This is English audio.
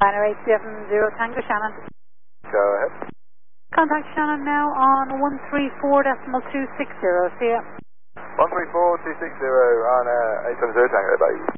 Binary 870 Tango Shannon. Go ahead. Contact Shannon now on 134.260. See ya. 134.260 on 870 Tango, bye.